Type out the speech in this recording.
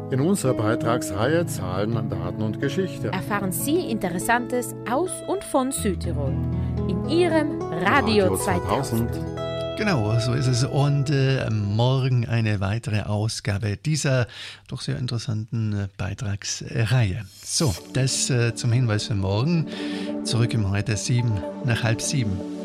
In unserer Beitragsreihe Zahlen, Daten und Geschichte erfahren Sie Interessantes aus und von Südtirol in Ihrem Radio 2000. Genau, so ist es. Und morgen eine weitere Ausgabe dieser doch sehr interessanten Beitragsreihe. So, das zum Hinweis für morgen. Zurück im Heute 7 nach halb 7.